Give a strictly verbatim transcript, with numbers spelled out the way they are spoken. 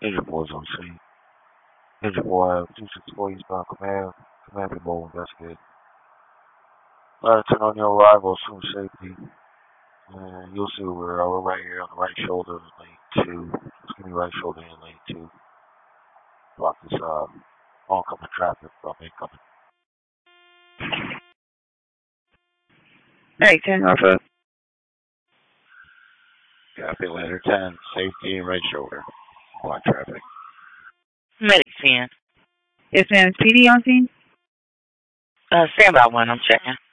Ninja Boy's on scene. Ninja Boy, two sixty-four eastbound command. Command be mobile investigate. Uh, turn on your arrival, assume safety. And you'll see we're, uh, we're right here on the right shoulder in lane two. Just give me right shoulder in lane two. Block this uh, oncoming traffic from incoming. Hey, ten Norfolk. Copy, letter ten. Safety and right shoulder. Block traffic. Medic ten. Yes, ma'am. Is P D on scene? Uh, stand by one. I'm checking.